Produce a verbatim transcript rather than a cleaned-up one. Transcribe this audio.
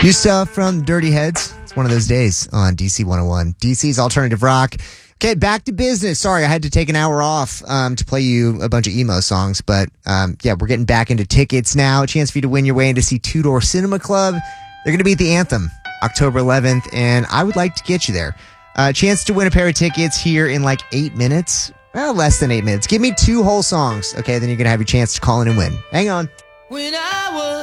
New stuff from Dirty Heads. It's one of those days on D C one oh one. D C's Alternative Rock. Okay, back to business. Sorry, I had to take an hour off um, to play you a bunch of emo songs. But um, yeah, we're getting back into tickets now. A chance for you to win your way in to see Two Door Cinema Club. They're going to be at the Anthem October eleventh, and I would like to get you there. A uh, chance to win a pair of tickets here in like eight minutes. Well, less than eight minutes. Give me two whole songs. Okay, then you're going to have your chance to call in and win. Hang on. When I was